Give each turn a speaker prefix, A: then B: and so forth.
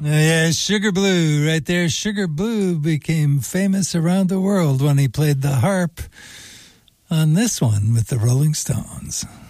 A: Yeah, Sugar Blue, right there. Sugar Blue became famous around the world when he played the harp on this one with the Rolling Stones.